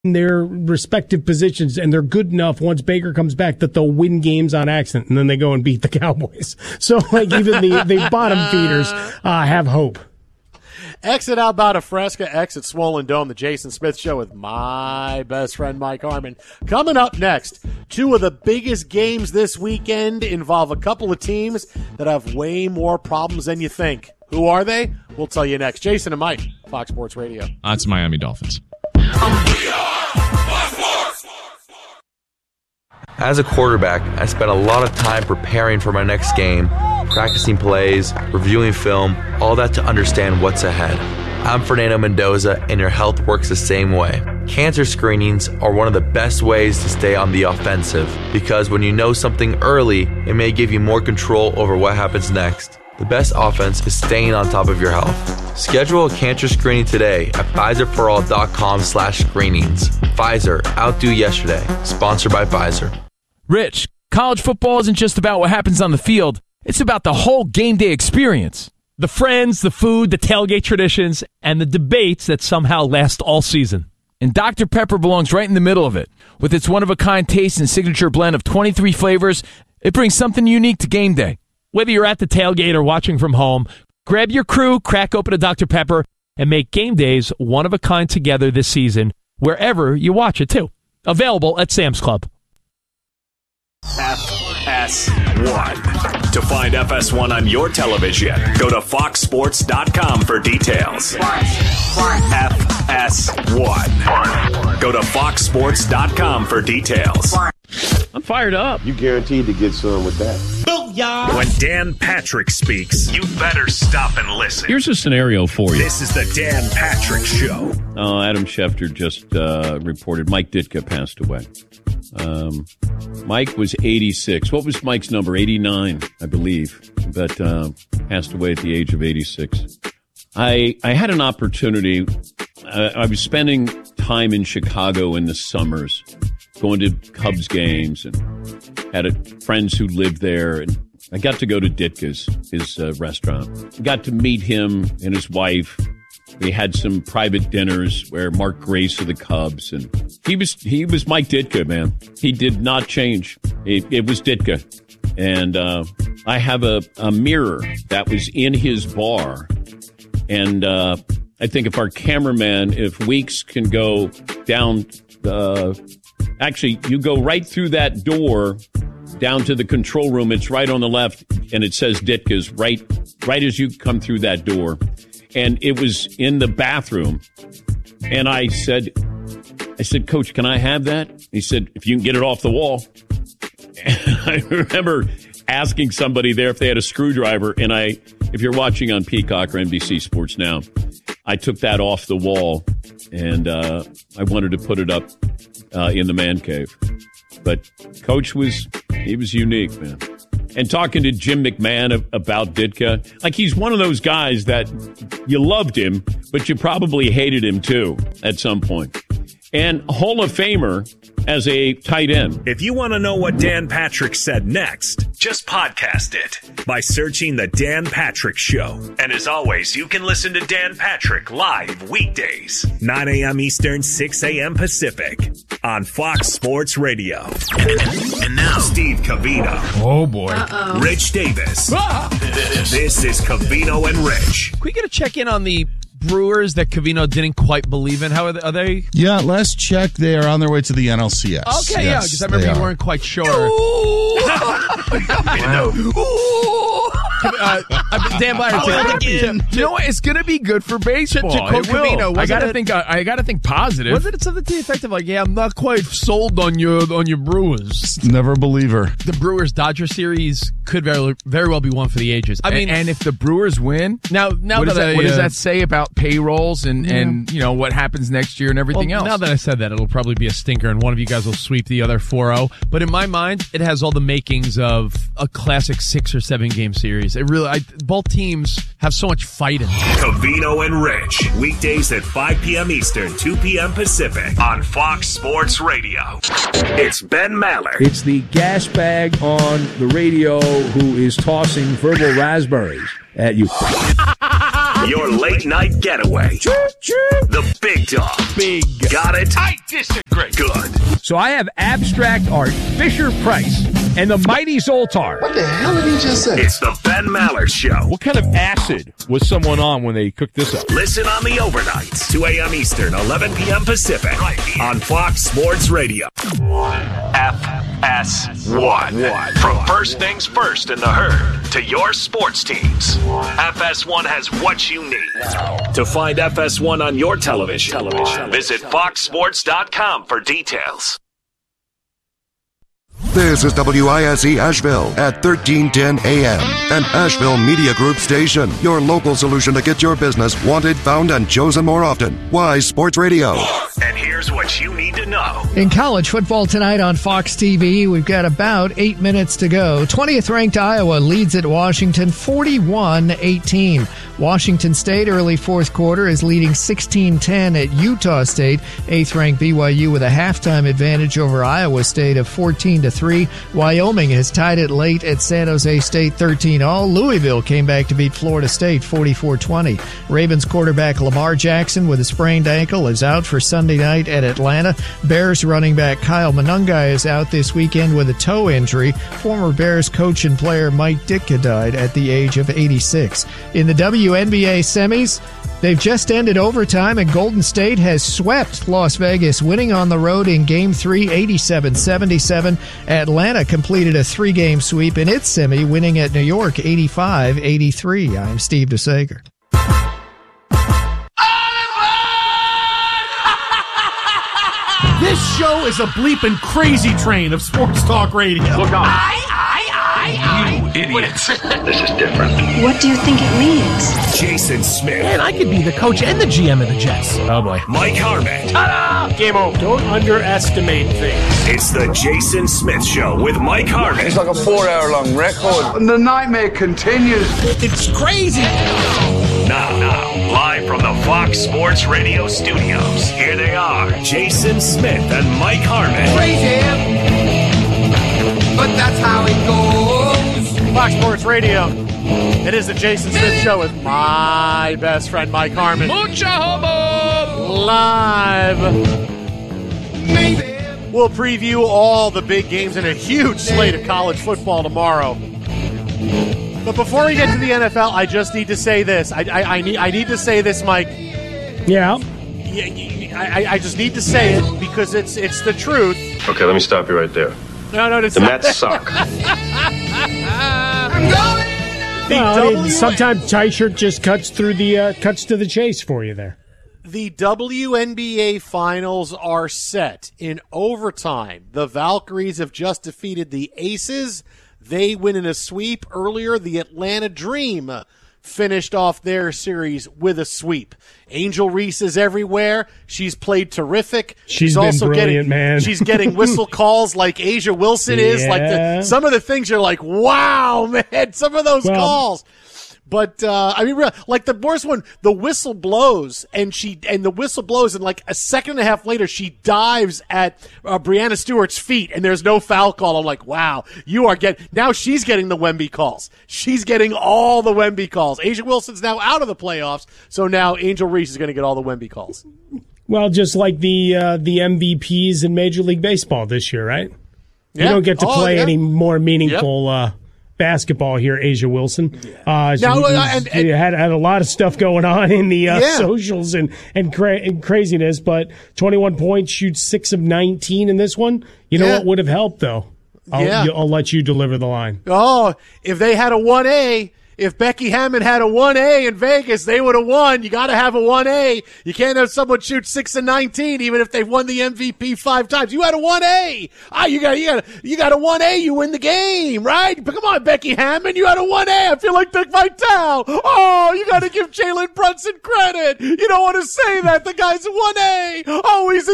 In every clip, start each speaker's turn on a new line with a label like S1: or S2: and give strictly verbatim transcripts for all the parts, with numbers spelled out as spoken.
S1: in their respective positions, and they're good enough once Baker comes back that they'll win games on accident, and then they go and beat the Cowboys. So, like, even the, the bottom feeders uh, have hope.
S2: Exit Alberta Fresca, exit Swollen Dome, the Jason Smith Show with my best friend Mike Harmon. Coming up next, two of the biggest games this weekend involve a couple of teams that have way more problems than you think. Who are they? We'll tell you next. Jason and Mike, Fox Sports Radio.
S3: That's Miami Dolphins.
S4: As a quarterback, I spent a lot of time preparing for my next game, practicing plays, reviewing film, all that to understand what's ahead. I'm Fernando Mendoza, and your health works the same way. Cancer screenings are one of the best ways to stay on the offensive, because when you know something early, it may give you more control over what happens next. The best offense is staying on top of your health. Schedule a cancer screening today at Pfizer For All dot com slash screenings. Pfizer, outdo yesterday. Sponsored by Pfizer.
S5: Rich, college football isn't just about what happens on the field. It's about the whole game day experience. The friends, the food, the tailgate traditions, and the debates that somehow last all season. And Doctor Pepper belongs right in the middle of it. With its one-of-a-kind taste and signature blend of twenty-three flavors, it brings something unique to game day. Whether you're at the tailgate or watching from home, grab your crew, crack open a Doctor Pepper, and make game days one-of-a-kind together this season, wherever you watch it, too. Available at Sam's Club.
S6: F S one. To find F S one on your television, go to fox sports dot com for details. F S one. Go to fox sports dot com for details.
S5: I'm fired up.
S7: You guaranteed to get some with that.
S6: Booyah! When Dan Patrick speaks, you better stop and listen.
S8: Here's a scenario for you.
S6: This is the Dan Patrick Show.
S8: Uh, Adam Schefter just uh, reported Mike Ditka passed away. Um, Mike was eighty-six. What was Mike's number? eighty-nine, I believe, but uh, passed away at the age of eighty-six. I I had an opportunity. Uh, I was spending time in Chicago in the summers, going to Cubs games, and had a, friends who lived there. And I got to go to Ditka's, his uh, restaurant. Got to meet him and his wife. We had some private dinners where Mark Grace of the Cubs, and he was he was Mike Ditka, man. He did not change. It, it was Ditka. And uh, I have a, a mirror that was in his bar. And uh, I think if our cameraman, if Weeks can go down, uh, actually, you go right through that door down to the control room. It's right on the left, and it says Ditka's right, right as you come through that door. And it was in the bathroom. And I said, I said, Coach, can I have that? He said, if you can get it off the wall. And I remember asking somebody there if they had a screwdriver. And I, if you're watching on Peacock or N B C Sports Now, I took that off the wall and uh, I wanted to put it up uh, in the man cave. But Coach was, he was unique, man. And talking to Jim McMahon about Ditka, like he's one of those guys that you loved him, but you probably hated him too at some point. And Hall of Famer as a tight end.
S6: If you want to know what Dan Patrick said next, just podcast it by searching The Dan Patrick Show. And as always, you can listen to Dan Patrick live weekdays, nine a.m. Eastern, six a.m. Pacific on Fox Sports Radio. And now, Steve Covino.
S5: Oh, boy.
S9: Uh-oh.
S6: Rich Davis.
S5: Ah!
S6: This is Covino and Rich.
S10: Can we get a check-in on the Brewers that Covino didn't quite believe in? How are they? Are they...
S9: Yeah, last check, they are on their way to the N L C S.
S10: Okay, yes, yeah, because I remember you weren't quite sure. uh, Dan Byer,
S5: you know what? It's going to be good for baseball.
S10: To, to quote
S5: it will.
S10: Covino,
S5: I got to
S10: it,
S5: think. I, I got to think positive.
S10: Wasn't it something to the effect of like, "Yeah, I'm not quite sold on your on your Brewers."
S9: Never a believer.
S10: The Brewers Dodger series could very very well be one for the ages. I
S5: and,
S10: mean,
S5: and if the Brewers win,
S10: now now
S5: what,
S10: that
S5: does that,
S10: I,
S5: what does
S10: uh,
S5: that say about payrolls and, yeah. and you know what happens next year and everything
S10: well,
S5: else?
S10: Now that I said that, it'll probably be a stinker, and one of you guys will sweep the other four oh. But in my mind, it has all the makings of a classic six or seven game series. It really, I, both teams have so much fight in them.
S6: Covino and Rich, weekdays at five p.m. Eastern, two p.m. Pacific on Fox Sports Radio. It's Ben Maller.
S11: It's the gas bag on the radio who is tossing verbal raspberries at you.
S6: Your late night getaway. The Big Dog.
S11: Big.
S6: Got it?
S11: I disagree.
S6: Good.
S11: So I have abstract art, Fisher Price, and the mighty Zoltar.
S7: What the hell did he just say?
S6: It's the Ben Maller Show.
S9: What kind of acid was someone on when they cooked this up?
S6: Listen on the overnights, two a.m. Eastern, eleven p.m. Pacific, on Fox Sports Radio. F S one. From first things first in the herd to your sports teams, F S one has what you need. To find F S one on your television, television. visit fox sports dot com for details.
S3: This is W I S E Asheville at thirteen ten A M, an Asheville Media Group station. Your local solution to get your business wanted, found, and chosen more often. Wise Sports Radio.
S6: And here's what you need to know.
S12: In college football tonight on Fox T V, we've got about eight minutes to go. twentieth ranked Iowa leads at Washington forty-one eighteen. Washington State early fourth quarter is leading sixteen ten at Utah State. eighth ranked B Y U with a halftime advantage over Iowa State of fourteen to three. Wyoming has tied it late at San Jose State thirteen all. Louisville came back to beat Florida State forty-four twenty. Ravens quarterback Lamar Jackson with a sprained ankle is out for Sunday night at Atlanta. Bears running back Kyle Monangai is out this weekend with a toe injury. Former Bears coach and player Mike Ditka died at the age of eighty-six. In the W N B A semis, they've just ended overtime and Golden State has swept Las Vegas, winning on the road in Game three, eighty-seven seventy-seven. Atlanta completed a three-game sweep in its semi, winning at New York eighty-five eighty-three. I'm Steve DeSager.
S2: This show is a bleeping crazy train of sports talk radio.
S6: Look out.
S13: I, I, I,
S6: You idiots. This is different.
S13: What do you think it means?
S6: Jason Smith.
S11: Man, I could be the coach and the G M of the Jets. Oh, boy.
S6: Mike Harmon.
S11: Ta-da! Game over.
S2: Don't underestimate things.
S6: It's the Jason Smith Show with Mike Harmon.
S14: It's like a four-hour-long record.
S15: And the nightmare continues.
S11: It's crazy.
S6: Now, now, live from the Fox Sports Radio studios, here they are, Jason Smith and Mike Harmon.
S15: Crazy, but that's how it goes.
S2: Fox Sports Radio. It is the Jason Smith Show with my best friend Mike Harmon.
S11: Mucha homo!
S2: Live.
S15: Maybe.
S2: We'll preview all the big games and a huge slate of college football tomorrow. But before we get to the N F L, I just need to say this. I, I, I need I need to say this, Mike.
S1: Yeah.
S2: Yeah, I, I just need to say it because it's it's the truth.
S7: Okay, let me stop you right there.
S2: No, no, it's
S7: The
S2: not.
S7: Mets suck.
S15: I'm going.
S1: Well, I mean,
S2: W-
S1: sometimes Tyshirt just cuts through the uh, cuts to the chase for you there.
S2: The W N B A Finals are set in overtime. The Valkyries have just defeated the Aces. They win in a sweep. Earlier, the Atlanta Dream finished off their series with a sweep. Angel Reese is everywhere. She's played terrific.
S1: She's
S2: she's
S1: been
S2: also
S1: brilliant,
S2: getting,
S1: man.
S2: She's getting whistle calls like Asia Wilson is. Like
S1: Yeah.
S2: the, some of the things you're like, wow, man. Some of those
S1: Well,
S2: calls. But uh, I mean, re- like the worst one, the whistle blows, and she and the whistle blows, and like a second and a half later, she dives at uh, Brianna Stewart's feet, and there's no foul call. I'm like, wow, you are getting now. She's getting the Wemby calls. She's getting all the Wemby calls. Asia Wilson's now out of the playoffs, so now Angel Reese is going to get all the Wemby calls.
S1: Well, just like the uh, the M V Ps in Major League Baseball this year, right?
S2: Yeah.
S1: You don't get to
S2: Oh,
S1: play
S2: yeah.
S1: any more meaningful uh, basketball here, Asia Wilson. Uh, she,
S2: Now, uh,
S1: was-
S2: and- and-
S1: she had had a lot of stuff going on in the uh,
S2: Yeah.
S1: socials and and, cra- and craziness, but twenty-one points, shoots six of nineteen in this one. You know
S2: Yeah.
S1: what would have helped though? I'll,
S2: Yeah.
S1: I'll let you deliver the line.
S2: Oh, if they had a one A, if Becky Hammond had a one A in Vegas, they would have won. You got to have a one A. You can't have someone shoot six and nineteen, even if they've won the M V P five times. You had a one A. Ah, you got, you got, you got a one A. You win the game, right? But come on, Becky Hammond, you had a one A. I feel like Dick Vitale. Oh, you got to give Jalen Brunson credit. You don't want to say that. The guy's a one A. Oh, he's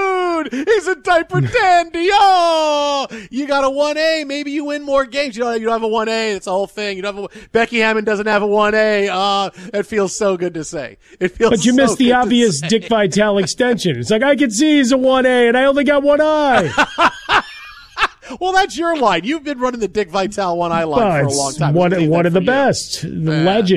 S2: a dude. He's a diaper dandy. Oh, you got a one A. Maybe you win more games. You don't, you don't have a one A. That's the whole thing. You don't have a, Becky Hammond doesn't have a one A. Uh, it feels so good to say. It feels
S1: But you
S2: so
S1: missed the
S2: good to
S1: obvious
S2: say.
S1: Dick Vitale extension. It's like, I can see he's a one A, and I only got one eye.
S2: Well, that's your line. You've been running the Dick Vitale one eye line
S1: Well,
S2: for a
S1: it's
S2: long time.
S1: one,
S2: Let's leave
S1: one
S2: that
S1: of the
S2: for you.
S1: best. The
S2: Yeah.
S1: legend.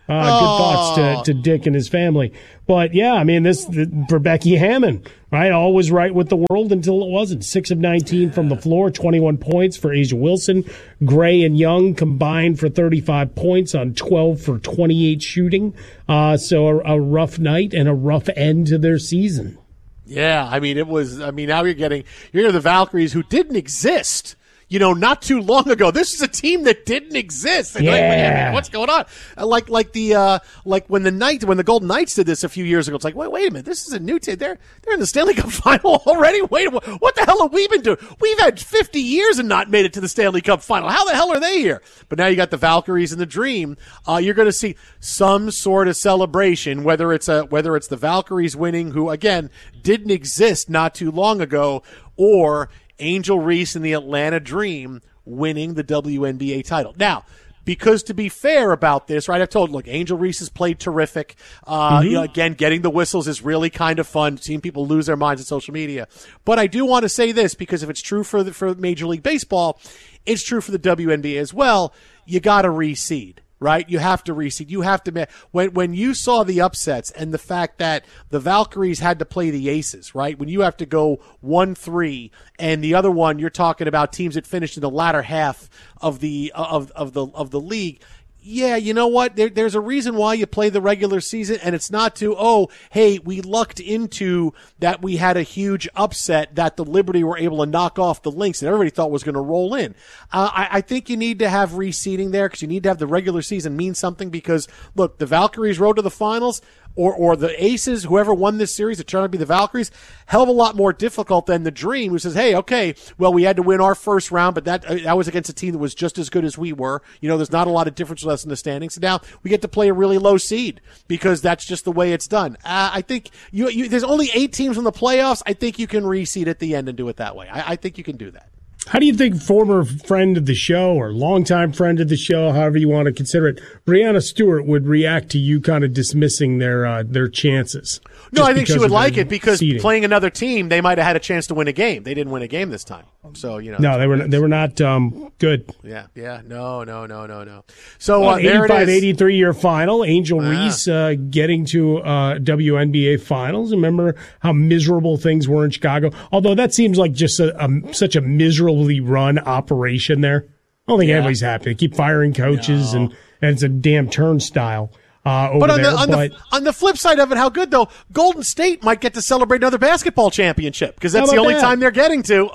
S1: Uh, good
S2: Oh.
S1: thoughts to, to Dick and his family. But, yeah, I mean, this the, for Becky Hammond, right? Always right with the world until it wasn't. six of nineteen from the floor, twenty-one points for Asia Wilson. Gray and Young combined for thirty-five points on twelve for twenty-eight shooting. Uh, so a, a rough night and a rough end to their season.
S2: Yeah, I mean, it was, I mean, now you're getting, you're getting the Valkyries who didn't exist. You know, not too long ago, this is a team that didn't exist. And
S1: yeah.
S2: Like, wait a minute, what's going on? Uh, Like, like the, uh, like when the Knights, when the Golden Knights did this a few years ago, it's like, wait, wait a minute, this is a new team. They're, they're in the Stanley Cup final already. Wait, what, what the hell have we been doing? We've had fifty years and not made it to the Stanley Cup final. How the hell are they here? But now you got the Valkyries and the Dream. Uh, you're going to see some sort of celebration, whether it's a, whether it's the Valkyries winning, who again didn't exist not too long ago, or Angel Reese and the Atlanta Dream winning the W N B A title. Now, because to be fair about this, right, I've told, look, Angel Reese has played terrific. Uh,
S1: Mm-hmm.
S2: you know, again, getting the whistles is really kind of fun, seeing people lose their minds on social media. But I do want to say this, because if it's true for the, for Major League Baseball, it's true for the W N B A as well. You got to reseed. Right? You have to reseed. You have to, when, when you saw the upsets and the fact that the Valkyries had to play the Aces, right? When you have to go one, three, and the other one, you're talking about teams that finished in the latter half of the, of, of the, of the league. Yeah, you know what? There, there's a reason why you play the regular season, and it's not to, oh, hey, we lucked into that we had a huge upset that the Liberty were able to knock off the Lynx that everybody thought was going to roll in. Uh, I, I think you need to have reseeding there, because you need to have the regular season mean something, because, look, the Valkyries rode to the finals, or or the Aces, whoever won this series, it turned out to be the Valkyries, hell of a lot more difficult than the Dream, who says, hey, okay, well, we had to win our first round, but that, uh, that was against a team that was just as good as we were. You know, there's not a lot of difference with us in the standings. So now we get to play a really low seed, because that's just the way it's done. Uh, I think you, you, there's only eight teams in the playoffs. I think you can reseed at the end and do it that way. I, I think you can do that.
S1: How do you think former friend of the show or longtime friend of the show, however you want to consider it, Brianna Stewart would react to you kind of dismissing their uh, their chances?
S2: No, I think she would like it, because
S1: seeding.
S2: playing another team, they might have had a chance to win a game. They didn't win a game this time. So, you know.
S1: No, they were they were not um, good.
S2: Yeah, yeah. No, no, no, no, no. So
S1: Well,
S2: uh, there it
S1: eighty-five
S2: is.
S1: eighty-three year final. Angel
S2: Ah.
S1: Reese uh, getting to uh, W N B A finals. Remember how miserable things were in Chicago? Although that seems like just a, a, such a miserably run operation there. I don't think
S2: Yeah.
S1: anybody's happy. They keep firing coaches,
S2: No.
S1: and, and it's a damn turnstile uh, over
S2: But on
S1: there.
S2: the, on,
S1: but
S2: the, on the flip side of it, how good, though, Golden State might get to celebrate another basketball championship, because that's
S1: How
S2: the
S1: about
S2: only
S1: that?
S2: time they're getting to.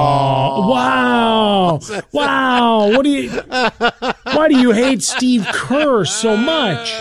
S2: Oh,
S1: wow. Wow. What do you, why do you hate Steve Kerr so much?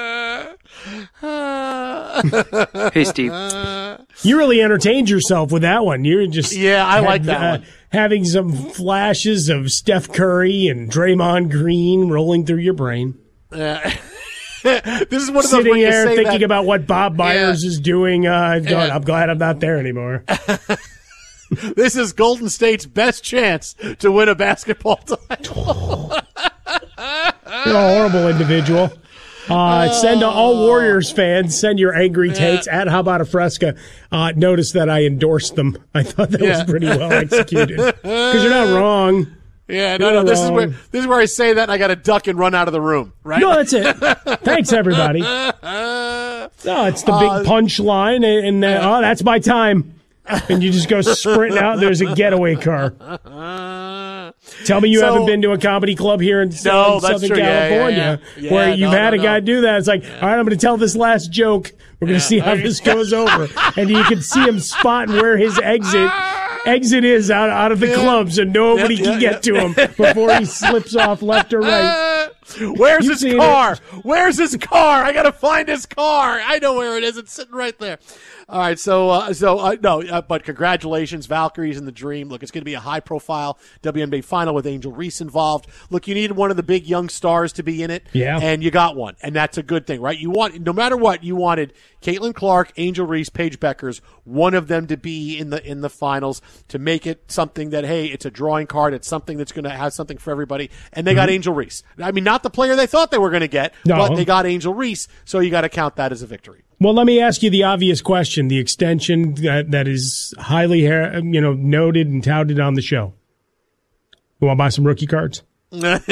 S16: Hey, Steve.
S1: You really entertained yourself with that one. You're just
S2: Yeah, I
S1: had,
S2: like that
S1: uh,
S2: one.
S1: Having some flashes of Steph Curry and Draymond Green rolling through your brain.
S2: Uh, this is one of those
S1: Sitting
S2: when you
S1: there
S2: say
S1: thinking
S2: that,
S1: about what Bob Myers
S2: Yeah.
S1: is doing. Uh, going,
S2: Yeah.
S1: I'm glad I'm not there anymore.
S2: this is Golden State's best chance to win a basketball title.
S1: You're a horrible individual. Uh, send to all Warriors fans, send your angry takes at How About a Fresca. Uh, notice that I endorsed them. I thought that
S2: Yeah.
S1: was pretty well executed. Because you're not wrong.
S2: Yeah, no,
S1: You're
S2: no.
S1: not
S2: This is
S1: wrong.
S2: where this is where I say that, and I got to duck and run out of the room. Right?
S1: No, that's it. Thanks, everybody. No, it's the big
S2: Uh,
S1: punchline, and, and uh, oh, that's my time. And you just go sprinting out. There's a getaway car. Tell me you
S2: So-
S1: haven't been to a comedy club here in,
S2: No,
S1: Southern
S2: that's true. Yeah, yeah,
S1: California
S2: yeah.
S1: where
S2: Yeah,
S1: you've
S2: no,
S1: had
S2: no,
S1: a guy
S2: no.
S1: do that. It's like, all right, I'm going to tell this last joke. We're going to see how
S2: Okay.
S1: this goes over. And you can see him spotting where his exit exit is out, out of the
S2: Yeah.
S1: club, so nobody
S2: Yeah,
S1: can
S2: yeah,
S1: get to him before he slips off left or right.
S2: Where's
S1: You've
S2: his
S1: seen
S2: car?
S1: it.
S2: Where's his car? I gotta find his car. I know where it is. It's sitting right there. All right, so uh, so uh, no, uh, but congratulations, Valkyries and the Dream. Look, it's going to be a high-profile W N B A final with Angel Reese involved. Look, you needed one of the big young stars to be in it,
S1: Yeah.
S2: and you got one, and that's a good thing, right? You want, no matter what, you wanted Caitlin Clark, Angel Reese, Paige Beckers, one of them to be in the in the finals to make it something that, hey, it's a drawing card. It's something that's going to have something for everybody, and they got Angel Reese. I mean, not the player they thought they were going to get,
S1: No.
S2: but they got Angel Reese, so you got to count that as a victory.
S1: Well, let me ask you the obvious question: the extension that, that is highly, you know, noted and touted on the show. You want to buy some rookie cards?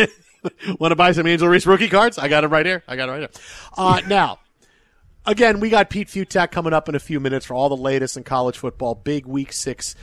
S2: Want to buy some Angel Reese rookie cards? I got it right here. I got it right here. Uh, now, again, we got Pete Futak coming up in a few minutes for all the latest in college football. Big week six